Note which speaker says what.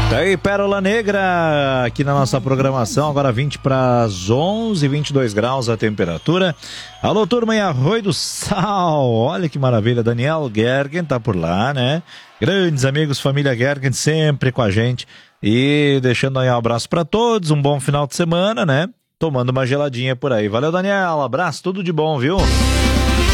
Speaker 1: Tá aí, Pérola Negra, aqui na nossa programação, agora 20 para as 11, 22 graus a temperatura. Alô, turma em Arroio do Sal, olha que maravilha, Daniel Gergen tá por lá, né? Grandes amigos, família Gergen, sempre com a gente. E deixando aí um abraço para todos, um bom final de semana, né? Tomando uma geladinha por aí. Valeu, Daniel, abraço, tudo de bom, viu?